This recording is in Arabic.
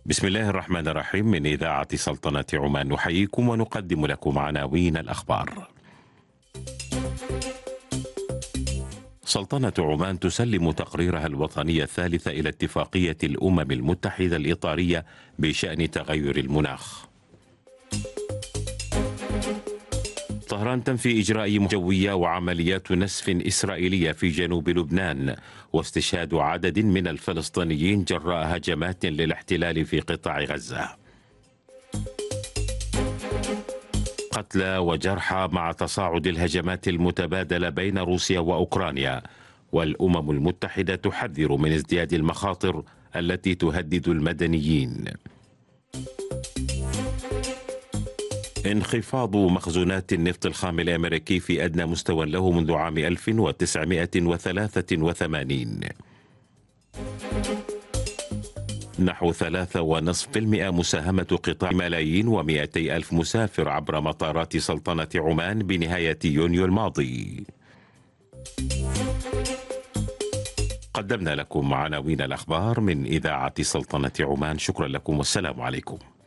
بسم الله الرحمن الرحيم. من إذاعة سلطنة عمان نحييكم ونقدم لكم عناوين الأخبار. سلطنة عمان تسلم تقريرها الوطني الثالث إلى اتفاقية الأمم المتحدة الإطارية بشأن تغير المناخ. طهران تنفي إجراء جوية وعمليات نسف إسرائيلية في جنوب لبنان، واستشهاد عدد من الفلسطينيين جراء هجمات للاحتلال في قطاع غزة. قتلى وجرحى مع تصاعد الهجمات المتبادلة بين روسيا وأوكرانيا، والأمم المتحدة تحذر من ازدياد المخاطر التي تهدد المدنيين. انخفاض مخزونات النفط الخام الأمريكي في أدنى مستوى له منذ عام 1983. نحو 3.5% مساهمة قطاع ملايين و200 ألف مسافر عبر مطارات سلطنة عمان بنهاية يونيو الماضي. قدمنا لكم عناوين الأخبار من إذاعة سلطنة عمان. شكرا لكم والسلام عليكم.